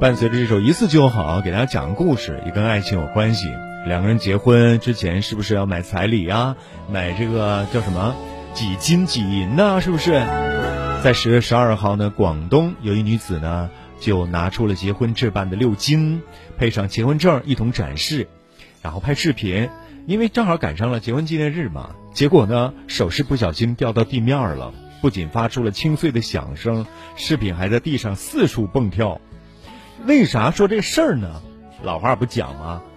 伴随着这首一次就好，给大家讲个故事，也跟爱情有关系。两个人结婚之前是不是要买彩礼啊？买这个叫什么几金几银呢？是不是？在10月12号呢，广东有一女子呢就拿出了结婚置办的6金，配上结婚证一同展示，然后拍视频。因为正好赶上了结婚纪念日嘛，结果呢首饰不小心掉到地面了，不仅发出了清脆的响声，饰品还在地上四处蹦跳。为啥说这事儿呢？老话不讲吗？